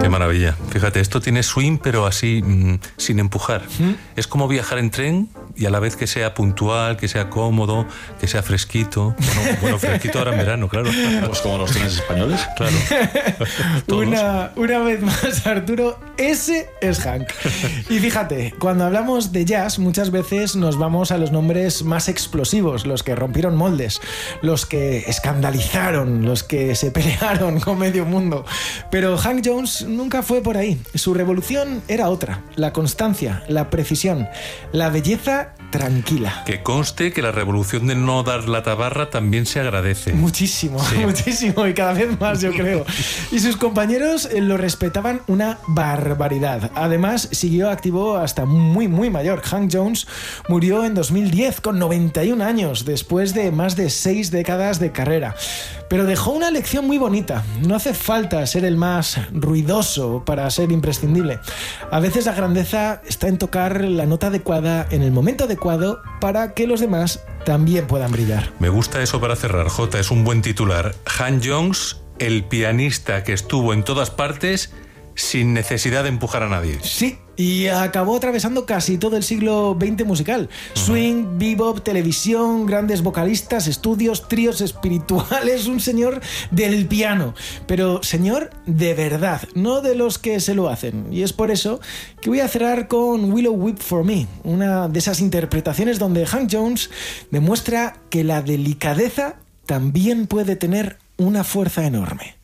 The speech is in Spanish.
Qué maravilla. Fíjate, esto tiene swing, pero así, sin empujar. Es como viajar en tren y a la vez que sea puntual, que sea cómodo, que sea fresquito. Bueno, fresquito ahora en verano, claro. Pues como los trenes españoles. Claro. Una vez más, Arturo, ese es Hank. Y fíjate, cuando hablamos de jazz, muchas veces nos vamos a los nombres más explosivos, los que rompieron moldes, los que escandalizaron, los que se pelearon con medio mundo. Pero Hank Jones nunca fue por ahí. Su revolución era otra: la constancia, la precisión, la belleza tranquila. Que conste que la revolución de no dar la tabarra también se agradece. Muchísimo, sí. Muchísimo, y cada vez más, yo creo. Y sus compañeros lo respetaban una barbaridad. Además, siguió activo hasta muy, muy mayor. Hank Jones murió en 2010 con 91 años, después de más de 6 décadas de carrera. Pero dejó una lección muy bonita. No hace falta ser el más ruidoso para ser imprescindible. A veces la grandeza está en tocar la nota adecuada en el momento adecuado para que los demás también puedan brillar. Me gusta eso para cerrar, Jota. Es un buen titular. Hank Jones, el pianista que estuvo en todas partes sin necesidad de empujar a nadie. Sí, y acabó atravesando casi todo el siglo XX musical. Swing, bebop, televisión, grandes vocalistas, estudios, tríos espirituales, un señor del piano. Pero señor de verdad, no de los que se lo hacen. Y es por eso que voy a cerrar con Willow Weep for Me, una de esas interpretaciones donde Hank Jones demuestra que la delicadeza también puede tener una fuerza enorme.